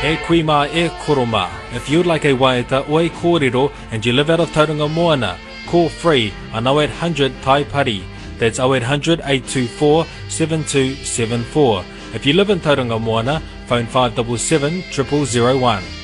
E kuima e koroma. If you'd like a waeta o e kōrero and you live out of Tauranga Moana, call free on 0800 Tai Pari. That's 0800 824 7274. If you live in Tauranga Moana, phone 577 0001.